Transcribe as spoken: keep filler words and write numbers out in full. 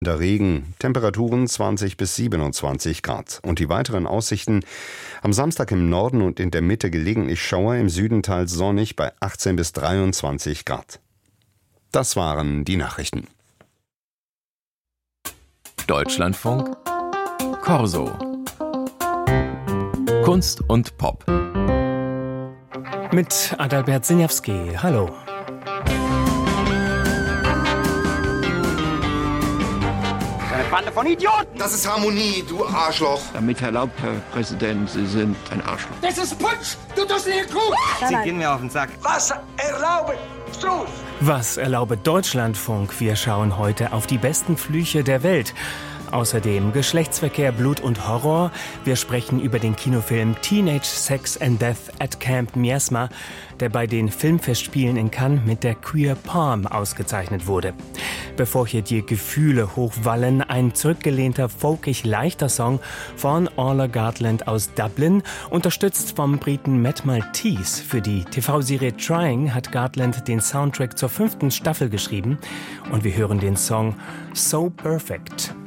Der Regen, Temperaturen zwanzig bis siebenundzwanzig Grad. Und die weiteren Aussichten: am Samstag im Norden und in der Mitte gelegentlich Schauer, im Süden teils sonnig bei achtzehn bis dreiundzwanzig Grad. Das waren die Nachrichten. Deutschlandfunk Corso. Kunst und Pop. Mit Adalbert Sinjawski. Hallo. Bande von Idioten! Das ist Harmonie, du Arschloch! Damit erlaubt, Herr Präsident, Sie sind ein Arschloch. Das ist Putsch! Du tust nicht gut! Sie gehen mir auf den Sack. Was erlaube du? Was erlaube Deutschlandfunk? Wir schauen heute auf die besten Flüche der Welt. Außerdem Geschlechtsverkehr, Blut und Horror. Wir sprechen über den Kinofilm Teenage Sex and Death at Camp Miasma, der bei den Filmfestspielen in Cannes mit der Queer Palm ausgezeichnet wurde. Bevor hier die Gefühle hochwallen, ein zurückgelehnter, folkig leichter Song von Orla Gartland aus Dublin, unterstützt vom Briten Matt Maltese. Für die T V-Serie Trying hat Gartland den Soundtrack zur fünften Staffel geschrieben und wir hören den Song So Perfect.